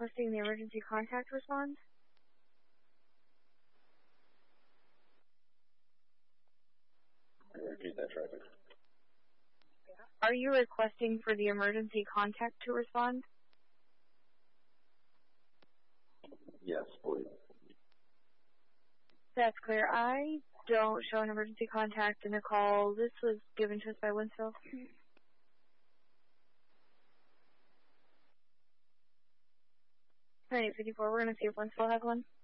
requesting the emergency contact respond? Repeat that, traffic. Are you requesting for the emergency contact to respond? Yes, please. That's clear. I don't show an emergency contact in a call. This was given to us by Winslow. 9854, we're going to see if Winslow has one.